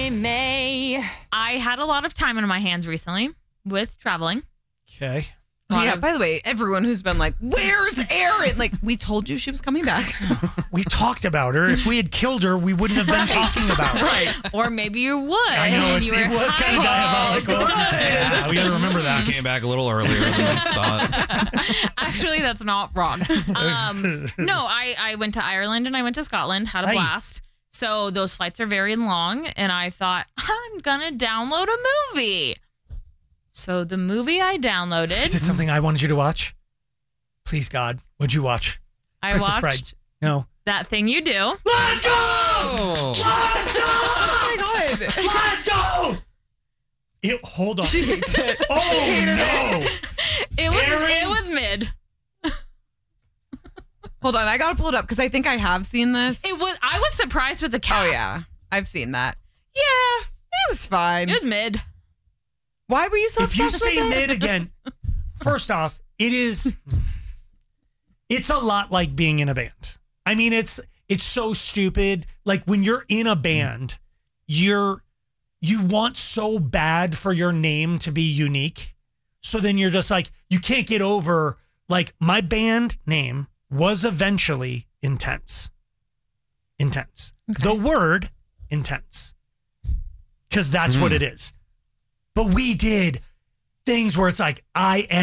I may. I had a lot of time on my hands recently with traveling. Okay. Yeah, by the way, everyone who's been like, where's Erin? Like, we told you she was coming back. We talked about her. If we had killed her, we wouldn't have been talking about her. Right. Or maybe you would. I know, and it you were was kind of diabolical. Yeah, we got to remember that. She came back a little earlier than I thought. Actually, that's not wrong. No, I went to Ireland and I went to Scotland, had a Hey. blast. So those flights are very long, and I thought, I'm going to download a movie. So the movie I downloaded. Is this something I wanted you to watch? Please, God. What'd you watch? I Princess watched Bride. No. That Thing You Do. Let's go! Let's go! Oh my God. Let's go! Hold on. She hates it. Oh, no. It was mid. Hold on, I gotta pull it up because I think I have seen this. I was surprised with the cast. Oh yeah, I've seen that. Yeah, it was fine. It was mid. Why were you so If you obsessed say with it? mid again, first off, it's a lot like being in a band. I mean, it's so stupid. Like when you're in a band, you want so bad for your name to be unique. So then you're just like, you can't get over, like, my band name was eventually Intense. Intense. Okay. The word intense. Because that's what it is. But we did things where it's like, I am